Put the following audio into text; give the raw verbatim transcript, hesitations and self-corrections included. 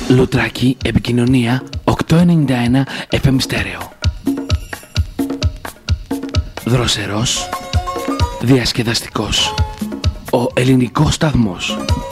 Λουτράκι, επικοινωνία οκτακόσια ενενήντα ένα εφ εμ στέρεο. Δροσερός, διασκεδαστικός, ο ελληνικός σταθμός.